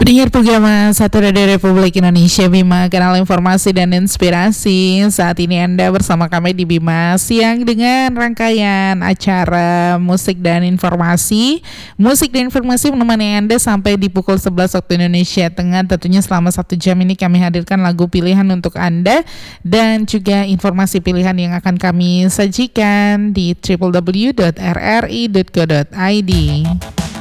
Pendengar program Satu Radio Republik Indonesia Bima, kanal informasi dan inspirasi. Saat ini Anda bersama kami di Bima Siang dengan rangkaian acara musik dan informasi. Musik dan informasi menemani Anda sampai di pukul 11 waktu Indonesia Tengah. Tentunya selama 1 jam ini kami hadirkan lagu pilihan untuk Anda dan juga informasi pilihan yang akan kami sajikan di www.rri.co.id.